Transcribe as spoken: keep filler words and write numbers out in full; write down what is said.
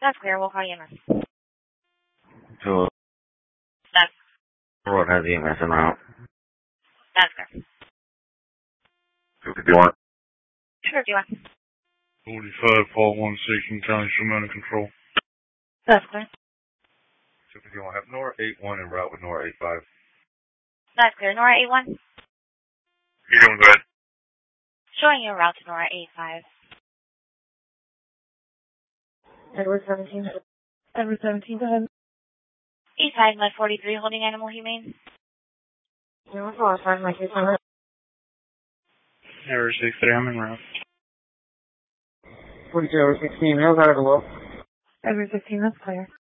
That's clear. We'll call E M S. So, That's, road has E M S en route. that's clear. two fifty-one. two fifty-one. forty-five, Paul one, Station County, still under control. That's clear. two fifty-one, have Nora eight one en route with Nora eight five. That's clear. Nora eight one. You doing good? Showing you a route to Nora eight five. Edward seventeen. Edward seventeen, go ahead. East side, Med forty-three, holding animal humane. Yeah, what's the last time my case on it? Error six three, I'm en route. forty-two over sixteen, how's that below? Edward sixteen, that's clear.